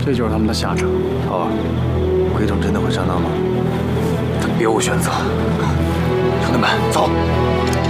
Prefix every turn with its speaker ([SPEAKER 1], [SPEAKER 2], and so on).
[SPEAKER 1] 这就是他们的下场。
[SPEAKER 2] 头儿，鬼冢真的会上当吗？
[SPEAKER 3] 他别无选择。兄弟们，走。